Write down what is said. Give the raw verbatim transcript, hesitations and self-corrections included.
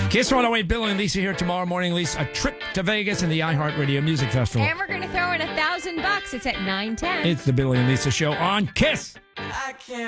Kiss one oh eight, Bill and Lisa here tomorrow morning. Lisa, a trip to Vegas and the iHeartRadio Music Festival. And we're going to throw in a thousand bucks. It's at nine ten. It's the Billy and Lisa Show on Kiss. I can't